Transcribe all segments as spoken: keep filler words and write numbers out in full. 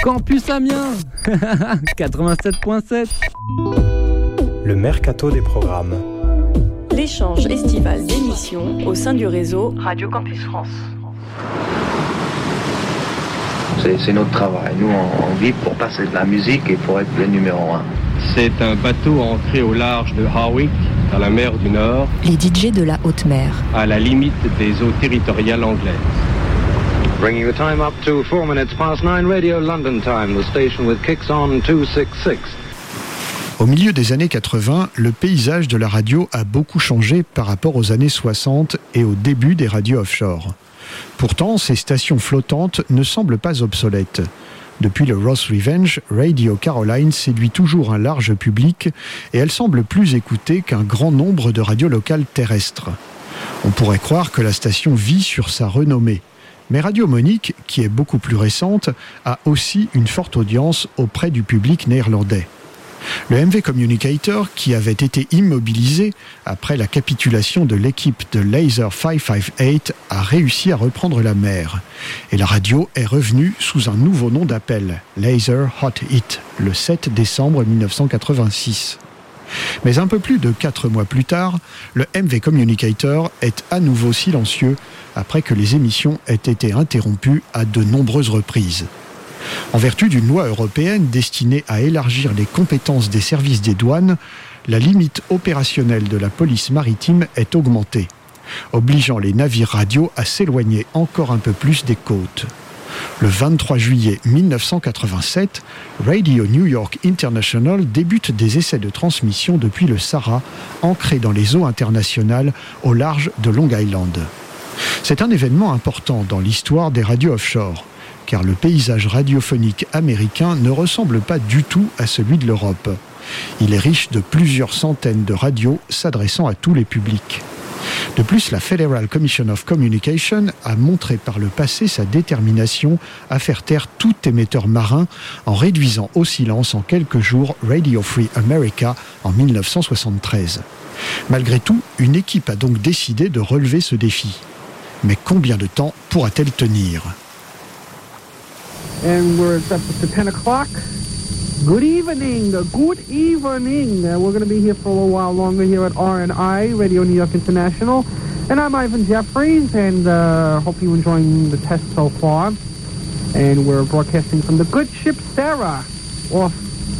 Campus Amiens quatre-vingt-sept virgule sept. Le mercato des programmes. L'échange estival d'émissions au sein du réseau Radio Campus France. C'est, c'est notre travail. Nous, on, on vit pour passer de la musique et pour être le numéro un. C'est un bateau ancré au large de Harwich, dans la mer du Nord. Les D J de la haute mer. À la limite des eaux territoriales anglaises. Bringing the time up to four minutes past nine, Radio London time, the station with kicks on two sixty-six. Au milieu des années quatre-vingts, le paysage de la radio a beaucoup changé par rapport aux années soixante et au début des radios offshore. Pourtant, ces stations flottantes ne semblent pas obsolètes. Depuis le Ross Revenge, Radio Caroline séduit toujours un large public et elle semble plus écoutée qu'un grand nombre de radios locales terrestres. On pourrait croire que la station vit sur sa renommée. Mais Radio Monique, qui est beaucoup plus récente, a aussi une forte audience auprès du public néerlandais. Le M V Communicator, qui avait été immobilisé après la capitulation de l'équipe de Laser cinq cent cinquante-huit, a réussi à reprendre la mer. Et la radio est revenue sous un nouveau nom d'appel, Laser Hot Hit, le sept décembre mille neuf cent quatre-vingt-six. Mais un peu plus de quatre mois plus tard, le M V Communicator est à nouveau silencieux après que les émissions aient été interrompues à de nombreuses reprises. En vertu d'une loi européenne destinée à élargir les compétences des services des douanes, la limite opérationnelle de la police maritime est augmentée, obligeant les navires radio à s'éloigner encore un peu plus des côtes. Le vingt-trois juillet mille neuf cent quatre-vingt-sept, Radio New York International débute des essais de transmission depuis le Sahara, ancré dans les eaux internationales au large de Long Island. C'est un événement important dans l'histoire des radios offshore, car le paysage radiophonique américain ne ressemble pas du tout à celui de l'Europe. Il est riche de plusieurs centaines de radios s'adressant à tous les publics. De plus, la Federal Commission of Communication a montré par le passé sa détermination à faire taire tout émetteur marin en réduisant au silence en quelques jours Radio Free America en mille neuf cent soixante-treize. Malgré tout, une équipe a donc décidé de relever ce défi. Mais combien de temps pourra-t-elle tenir ? And we're up to ten o'clock. Good evening, good evening. Uh, we're going to be here for a little while longer here at R N I, Radio New York International. And I'm Ivan Jeffries, and uh, hope you're enjoying the test so far. And we're broadcasting from the good ship Sarah off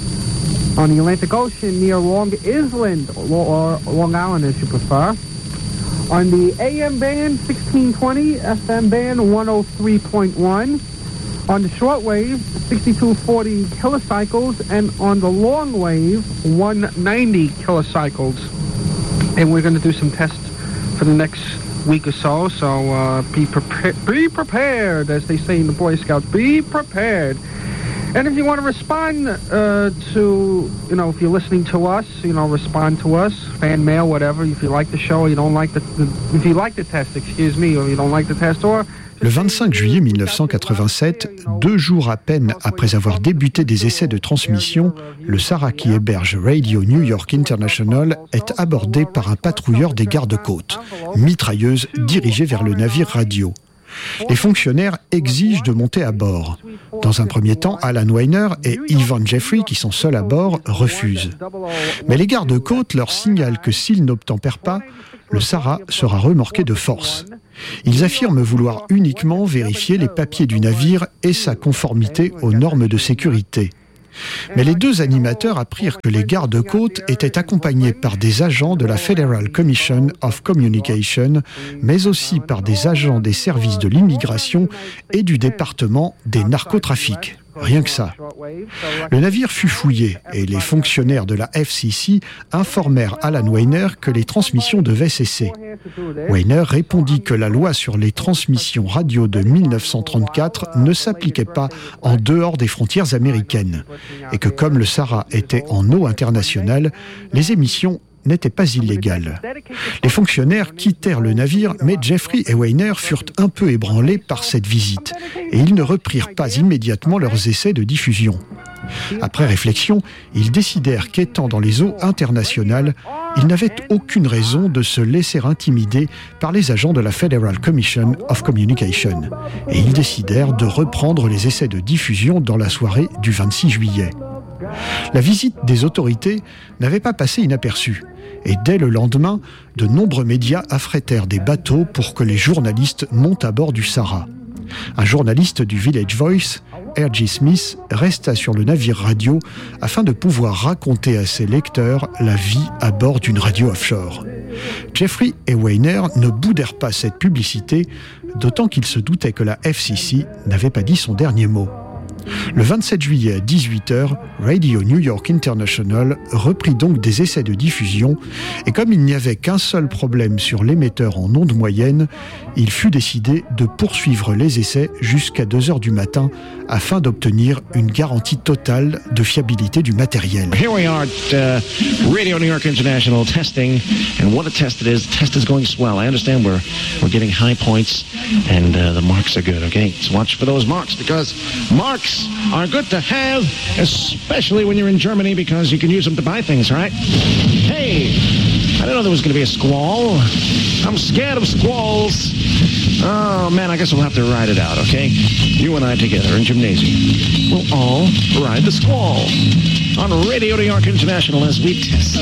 on the Atlantic Ocean near Long Island, or Long Island as you prefer. On the A M band sixteen twenty, F M band one oh three point one. On the shortwave, sixty-two forty kilocycles, and on the long wave, one ninety kilocycles. And we're going to do some tests for the next week or so, so uh, be, prepa- be prepared, as they say in the Boy Scouts, be prepared. And if you want to respond uh, to, you know, if you're listening to us, you know, respond to us, fan mail, whatever. If you like the show, or you don't like the, the if you like the test, excuse me, or you don't like the test, or Le vingt-cinq juillet mille neuf cent quatre-vingt-sept, deux jours à peine après avoir débuté des essais de transmission, le Sahara qui héberge Radio New York International est abordé par un patrouilleur des gardes-côtes, mitrailleuse dirigée vers le navire radio. Les fonctionnaires exigent de monter à bord. Dans un premier temps, Alan Weiner et Ivan Jeffrey, qui sont seuls à bord, refusent. Mais les gardes-côtes leur signalent que s'ils n'obtempèrent pas, le Sahara sera remorqué de force. Ils affirment vouloir uniquement vérifier les papiers du navire et sa conformité aux normes de sécurité. Mais les deux animateurs apprirent que les gardes-côtes étaient accompagnés par des agents de la Federal Commission of Communication, mais aussi par des agents des services de l'immigration et du département des narcotrafics. Rien que ça. Le navire fut fouillé et les fonctionnaires de la F C C informèrent Alan Weiner que les transmissions devaient cesser. Weiner répondit que la loi sur les transmissions radio de mille neuf cent trente-quatre ne s'appliquait pas en dehors des frontières américaines et que comme le Sahara était en eau internationale, les émissions n'était pas illégale. Les fonctionnaires quittèrent le navire, mais Jeffrey et Weiner furent un peu ébranlés par cette visite, et ils ne reprirent pas immédiatement leurs essais de diffusion. Après réflexion, ils décidèrent qu'étant dans les eaux internationales, ils n'avaient aucune raison de se laisser intimider par les agents de la Federal Commission of Communication. Et ils décidèrent de reprendre les essais de diffusion dans la soirée du vingt-six juillet. La visite des autorités n'avait pas passé inaperçue. Et dès le lendemain, de nombreux médias affrétèrent des bateaux pour que les journalistes montent à bord du Sarah. Un journaliste du Village Voice, R G Smith, resta sur le navire radio afin de pouvoir raconter à ses lecteurs la vie à bord d'une radio offshore. Jeffrey et Weiner ne boudèrent pas cette publicité, d'autant qu'ils se doutaient que la F C C n'avait pas dit son dernier mot. Le vingt-sept juillet à dix-huit heures, Radio New York International reprit donc des essais de diffusion et comme il n'y avait qu'un seul problème sur l'émetteur en ondes moyennes, il fut décidé de poursuivre les essais jusqu'à deux heures du matin afin d'obtenir une garantie totale de fiabilité du matériel. Here we are at uh, Radio New York International testing, and what a test it is. The test is going swell. I understand we're we're getting high points, and uh, the marks are good. Okay, so watch for those marks because marks are good to have, especially when you're in Germany because you can use them to buy things, right? Hey, I didn't know there was going to be a squall. I'm scared of squalls. Oh man, I guess we'll have to ride it out, okay? You and I together in gymnasium. We'll all ride the squall on Radio New York International as we test.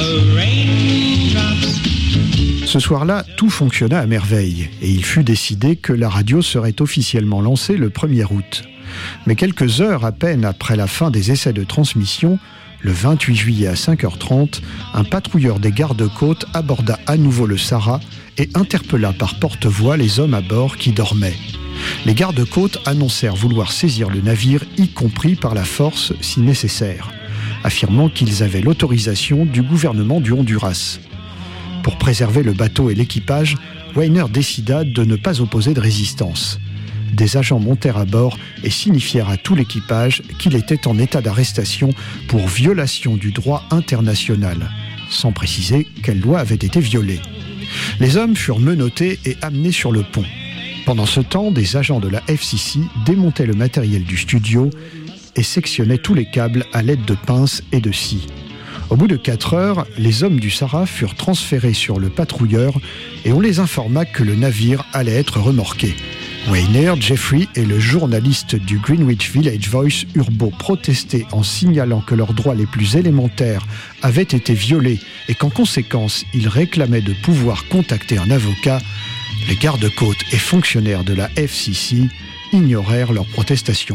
Ce soir-là, tout fonctionna à merveille et il fut décidé que la radio serait officiellement lancée le premier août. Mais quelques heures à peine après la fin des essais de transmission, le vingt-huit juillet à cinq heures trente, un patrouilleur des gardes-côtes aborda à nouveau le Sarah et interpella par porte-voix les hommes à bord qui dormaient. Les gardes-côtes annoncèrent vouloir saisir le navire, y compris par la force si nécessaire, affirmant qu'ils avaient l'autorisation du gouvernement du Honduras. Pour préserver le bateau et l'équipage, Weiner décida de ne pas opposer de résistance. Des agents montèrent à bord et signifièrent à tout l'équipage qu'il était en état d'arrestation pour violation du droit international, sans préciser quelle loi avait été violée. Les hommes furent menottés et amenés sur le pont. Pendant ce temps, des agents de la F C C démontaient le matériel du studio et sectionnaient tous les câbles à l'aide de pinces et de scie. Au bout de quatre heures, les hommes du Sarah furent transférés sur le patrouilleur et on les informa que le navire allait être remorqué. Weiner, Jeffrey et le journaliste du Greenwich Village Voice eurent beau protester en signalant que leurs droits les plus élémentaires avaient été violés et qu'en conséquence, ils réclamaient de pouvoir contacter un avocat, les gardes-côtes et fonctionnaires de la F C C ignorèrent leurs protestations.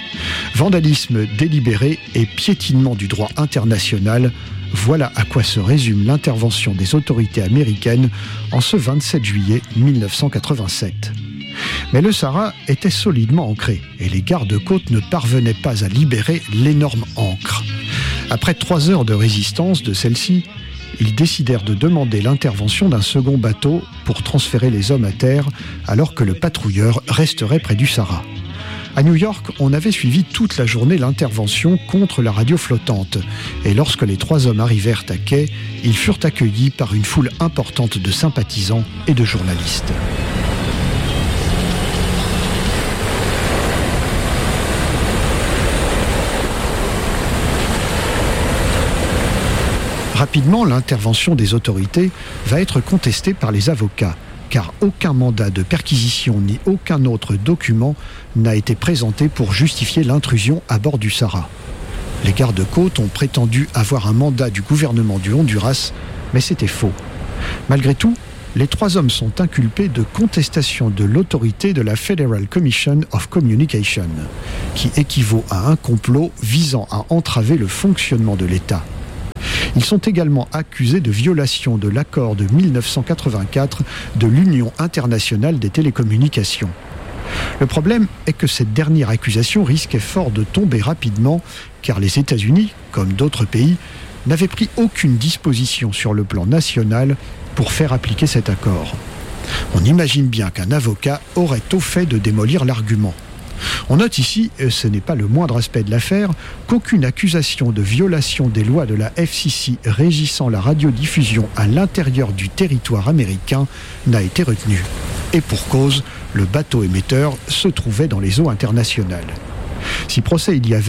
Vandalisme délibéré et piétinement du droit international, voilà à quoi se résume l'intervention des autorités américaines en ce vingt-sept juillet mille neuf cent quatre-vingt-sept. Mais le Sarah était solidement ancré et les gardes-côtes ne parvenaient pas à libérer l'énorme ancre. Après trois heures de résistance de celle-ci, ils décidèrent de demander l'intervention d'un second bateau pour transférer les hommes à terre alors que le patrouilleur resterait près du Sarah. À New York, on avait suivi toute la journée l'intervention contre la radio flottante et lorsque les trois hommes arrivèrent à quai, ils furent accueillis par une foule importante de sympathisants et de journalistes. Rapidement, l'intervention des autorités va être contestée par les avocats, car aucun mandat de perquisition ni aucun autre document n'a été présenté pour justifier l'intrusion à bord du Sarah. Les gardes-côtes ont prétendu avoir un mandat du gouvernement du Honduras, mais c'était faux. Malgré tout, les trois hommes sont inculpés de contestation de l'autorité de la Federal Commission of Communication, qui équivaut à un complot visant à entraver le fonctionnement de l'État. Ils sont également accusés de violation de l'accord de mille neuf cent quatre-vingt-quatre de l'Union internationale des télécommunications. Le problème est que cette dernière accusation risquait fort de tomber rapidement, car les États-Unis, comme d'autres pays, n'avaient pris aucune disposition sur le plan national pour faire appliquer cet accord. On imagine bien qu'un avocat aurait au fait de démolir l'argument. On note ici, et ce n'est pas le moindre aspect de l'affaire, qu'aucune accusation de violation des lois de la F C C régissant la radiodiffusion à l'intérieur du territoire américain n'a été retenue. Et pour cause, le bateau émetteur se trouvait dans les eaux internationales. Si procès il y avait,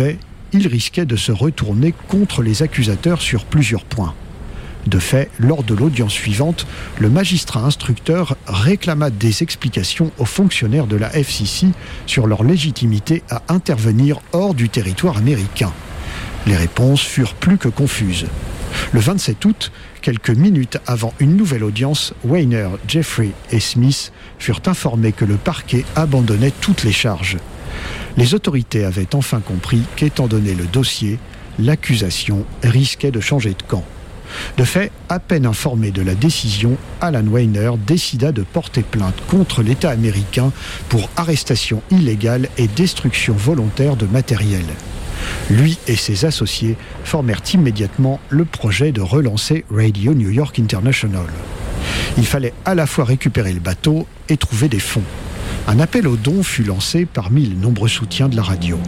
il risquait de se retourner contre les accusateurs sur plusieurs points. De fait, lors de l'audience suivante, le magistrat instructeur réclama des explications aux fonctionnaires de la F C C sur leur légitimité à intervenir hors du territoire américain. Les réponses furent plus que confuses. Le vingt-sept août, quelques minutes avant une nouvelle audience, Weiner, Jeffrey et Smith furent informés que le parquet abandonnait toutes les charges. Les autorités avaient enfin compris qu'étant donné le dossier, l'accusation risquait de changer de camp. De fait, à peine informé de la décision, Alan Weiner décida de porter plainte contre l'État américain pour arrestation illégale et destruction volontaire de matériel. Lui et ses associés formèrent immédiatement le projet de relancer Radio New York International. Il fallait à la fois récupérer le bateau et trouver des fonds. Un appel aux dons fut lancé parmi les nombreux soutiens de la radio.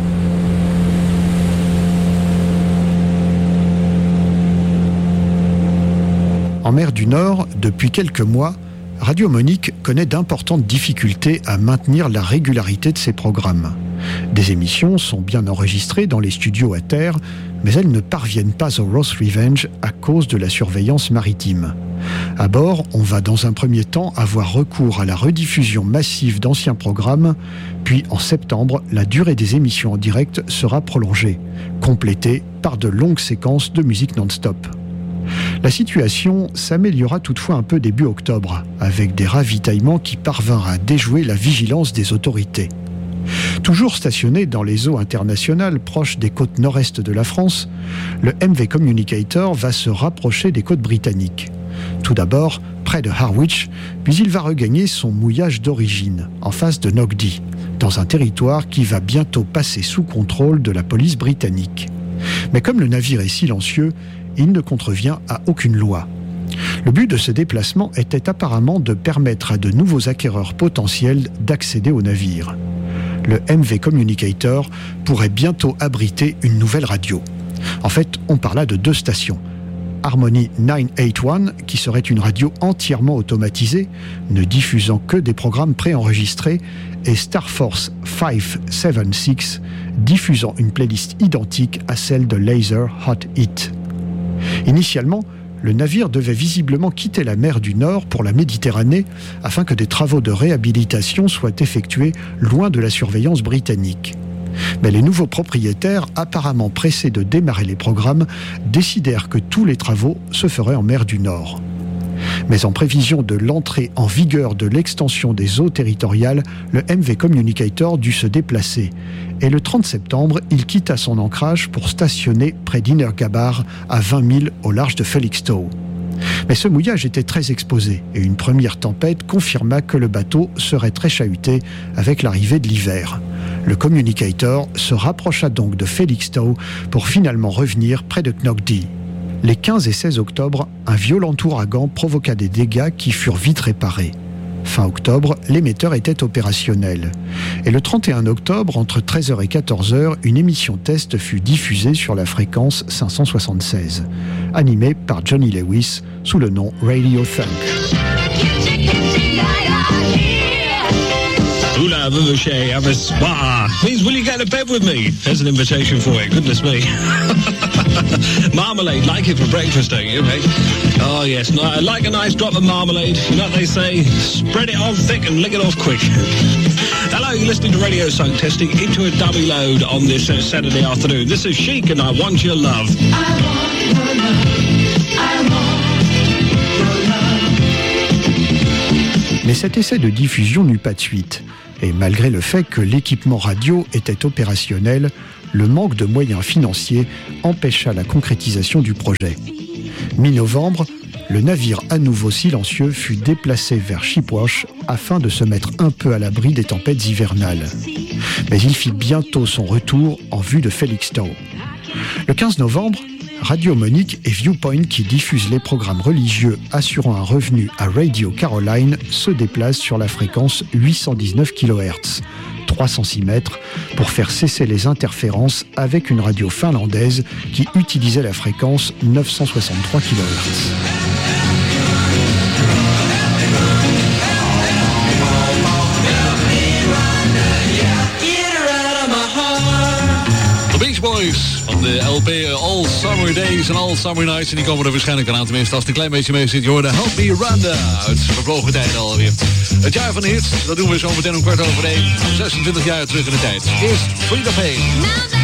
En mer du Nord, depuis quelques mois, Radio Monique connaît d'importantes difficultés à maintenir la régularité de ses programmes. Des émissions sont bien enregistrées dans les studios à terre, mais elles ne parviennent pas au Ross Revenge à cause de la surveillance maritime. À bord, on va dans un premier temps avoir recours à la rediffusion massive d'anciens programmes, puis en septembre, la durée des émissions en direct sera prolongée, complétée par de longues séquences de musique non-stop. La situation s'améliora toutefois un peu début octobre, avec des ravitaillements qui parvinrent à déjouer la vigilance des autorités. Toujours stationné dans les eaux internationales proches des côtes nord-est de la France, le M V Communicator va se rapprocher des côtes britanniques. Tout d'abord, près de Harwich, puis il va regagner son mouillage d'origine, en face de Knockdee, dans un territoire qui va bientôt passer sous contrôle de la police britannique. Mais comme le navire est silencieux, il ne contrevient à aucune loi. Le but de ce déplacement était apparemment de permettre à de nouveaux acquéreurs potentiels d'accéder au navire. Le M V Communicator pourrait bientôt abriter une nouvelle radio. En fait, on parla de deux stations. Harmony neuf cent quatre-vingt-un, qui serait une radio entièrement automatisée, ne diffusant que des programmes préenregistrés, et Star Force cinq cent soixante-seize, diffusant une playlist identique à celle de Laser Hot Hit. Initialement, le navire devait visiblement quitter la mer du Nord pour la Méditerranée afin que des travaux de réhabilitation soient effectués loin de la surveillance britannique. Mais les nouveaux propriétaires, apparemment pressés de démarrer les programmes, décidèrent que tous les travaux se feraient en mer du Nord. Mais en prévision de l'entrée en vigueur de l'extension des eaux territoriales, le M V Communicator dut se déplacer. Et le trente septembre, il quitta son ancrage pour stationner près d'Innergabar, à vingt milles au large de Felixstowe. Mais ce mouillage était très exposé et une première tempête confirma que le bateau serait très chahuté avec l'arrivée de l'hiver. Le Communicator se rapprocha donc de Felixstowe pour finalement revenir près de Knockdee. Les quinze et seize octobre, un violent ouragan provoqua des dégâts qui furent vite réparés. Fin octobre, l'émetteur était opérationnel. Et le trente et un octobre, entre treize heures et quatorze heures, une émission test fut diffusée sur la fréquence cinq cent soixante-seize, animée par Johnny Lewis sous le nom Radio Funk. Hula Vuvuche, have a spa. Means, will you go to bed with me? There's an invitation for you. Goodness me. Marmalade, like it for breakfast, don't you, mate? Oh, yes. No, I like a nice drop of marmalade. You know what they say? Spread it on thick and lick it off quick. Hello, you're listening to Radio Soak, testing into a dummy load on this uh, Saturday afternoon. This is Chic and I Want Your Love. I want your love. I want your love. Mais cet essai de diffusion n'eut pas de suite. Et malgré le fait que l'équipement radio était opérationnel, le manque de moyens financiers empêcha la concrétisation du projet. Mi-novembre, le navire à nouveau silencieux fut déplacé vers Shipwash afin de se mettre un peu à l'abri des tempêtes hivernales. Mais il fit bientôt son retour en vue de Felixstowe. Le quinze novembre, Radio Monique et Viewpoint, qui diffusent les programmes religieux assurant un revenu à Radio Caroline, se déplacent sur la fréquence huit cent dix-neuf kilohertz, trois cent six mètres, pour faire cesser les interférences avec une radio finlandaise qui utilisait la fréquence neuf cent soixante-trois kilohertz. Boys van de L P All Summer Days and All Summer Nights. En die komen er waarschijnlijk aan, tenminste als het een klein beetje mee zit. Je hoorde Help Me Rhonda uit vervlogen tijden alweer. Het jaar van de hits, dat doen we zo meteen om kwart over één. zesentwintig jaar terug in de tijd. Eerst Frida Payne.